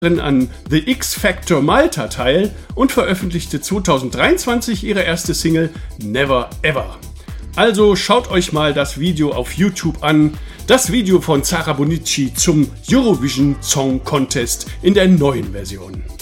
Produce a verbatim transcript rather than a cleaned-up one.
an The X Factor Malta teil und veröffentlichte zweitausenddreiundzwanzig ihre erste Single Never Ever. Also schaut euch mal das Video auf YouTube an, das Video von Zara Bonnici zum Eurovision Song Contest in der neuen Version.